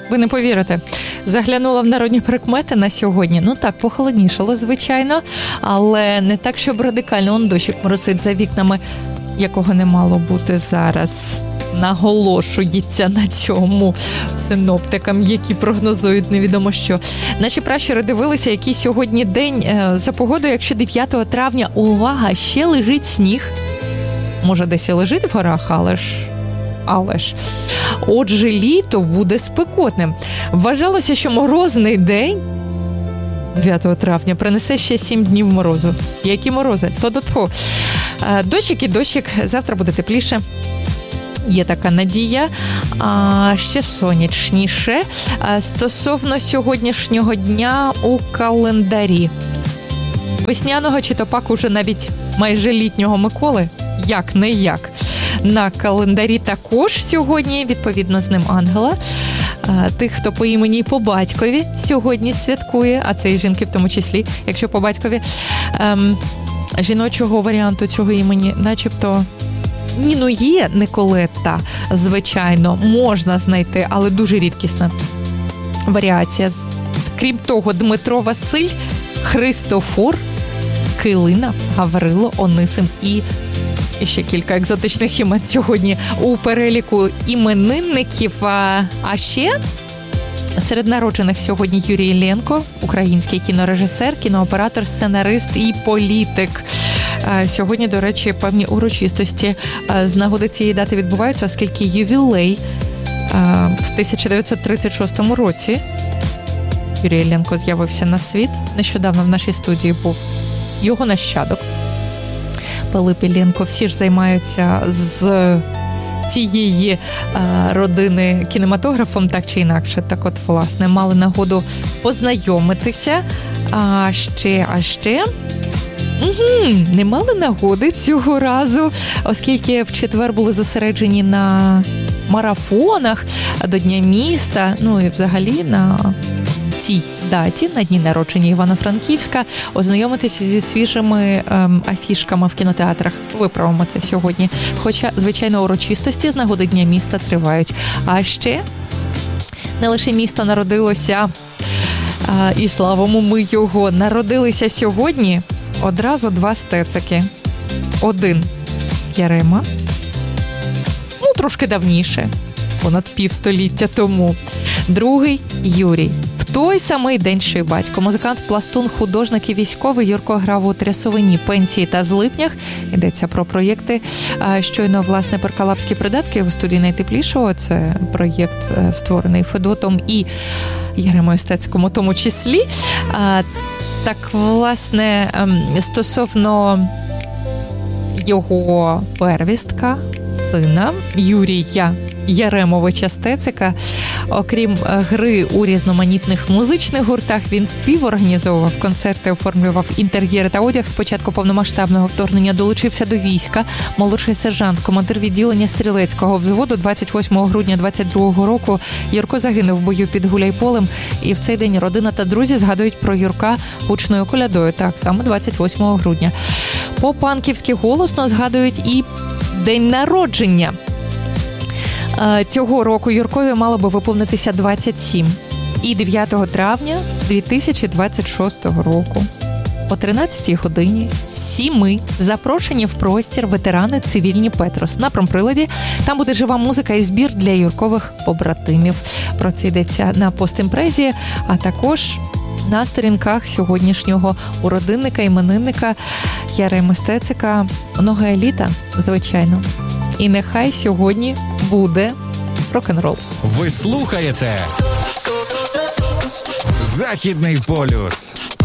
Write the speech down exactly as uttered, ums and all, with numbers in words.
Ви не повірите. Заглянула в народні прикмети на сьогодні. Ну так, похолоднішало, звичайно, але не так, щоб радикально. Он дощик моросить за вікнами, якого не мало бути зараз. Наголошується на цьому синоптикам, які прогнозують невідомо що. Наші пращури дивилися, який сьогодні день за погодою, якщо дев'ятого травня, увага, ще лежить сніг. Може, десь і лежить в горах, але ж... Але ж. Отже, літо буде спекотним. Вважалося, що морозний день дев'ятого травня принесе ще сім днів морозу. Які морози? То-то-то. Дощик і дощик, завтра буде тепліше. Є така надія. А, ще сонячніше. А, стосовно сьогоднішнього дня у календарі. Весняного чи то пак уже навіть майже літнього Миколи? Як не як. На календарі також сьогодні, відповідно з ним ангела. Тих, хто по імені і по батькові сьогодні святкує, а це і жінки в тому числі, якщо по батькові. Ем, жіночого варіанту цього імені начебто ні, ну є Николетта, звичайно, можна знайти, але дуже рідкісна варіація. Крім того, Дмитро Василь, Христофор, Килина, Гаврило, Онисим і І ще кілька екзотичних імен сьогодні у переліку іменинників. А, а ще серед народжених сьогодні Юрій Іллєнко, український кінорежисер, кінооператор, сценарист і політик. А, сьогодні, до речі, певні урочистості а, з нагоди цієї дати відбуваються, оскільки ювілей а, в тисяча дев'ятсот тридцять шостому році Юрій Іллєнко з'явився на світ. Нещодавно в нашій студії був його нащадок Пилип Іллєнко. Всі ж займаються з цієї е, родини кінематографом, так чи інакше. Так от, власне, мали нагоду познайомитися. А ще, а ще... Угу, не мали нагоди цього разу, оскільки в четвер були зосереджені на марафонах до Дня міста, ну і взагалі на цій даті, на дні народження Івано-Франківська, ознайомитися зі свіжими ем, афішками в кінотеатрах. Виправимо це сьогодні. Хоча, звичайно, урочистості з нагоди Дня міста тривають. А ще не лише місто народилося, а, і славимо ми його. Народилися сьогодні одразу два стецики. Один Ярема, ну, трошки давніше, понад півстоліття тому. Другий Юрій. Той самий день, що й батько. Музикант, пластун, художник і військовий. Юрко грав у Трясовині, Пенсії та Злипнях. Йдеться про проєкти. Щойно, власне, «Перкалапські придатки» у студії найтеплішого. Це проєкт, створений Федотом і Яремою Стецьком у тому числі. Так, власне, стосовно його первістка, сина Юрія Яремовича Стецика, окрім гри у різноманітних музичних гуртах, він співорганізовував концерти, оформлював інтер'єри та одяг. Спочатку повномасштабного вторгнення долучився до війська. Молодший сержант, командир відділення стрілецького взводу. двадцять восьмого грудня двадцять другого року Юрко загинув в бою під Гуляйполем. І в цей день родина та друзі згадують про Юрка гучною колядою. Так, саме двадцять восьмого грудня. По-панківськи голосно згадують і день народження. Цього року Юркові мало би виповнитися двадцять сім. І дев'ятого травня дві тисячі двадцять шостого року о тринадцятій годині всі ми запрошені в простір ветерани цивільні Петрос на промприладі. Там буде жива музика і збір для Юркових побратимів. Про це йдеться на постімпрезі, а також на сторінках сьогоднішнього уродинника, іменинника Яреми Стецика. Много еліта, звичайно. І нехай сьогодні буде рок-н-рол. Ви слухаєте Західний полюс.